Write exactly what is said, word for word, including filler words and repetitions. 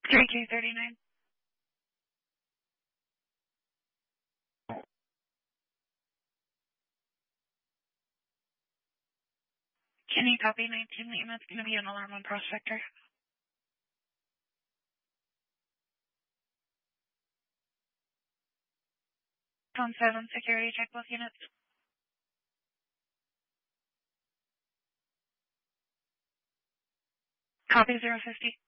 three two three nine. Can you copy nineteen Lima? It's going to be an alarm on Prospector. Phone seven, security check both units. Copy zero fifty.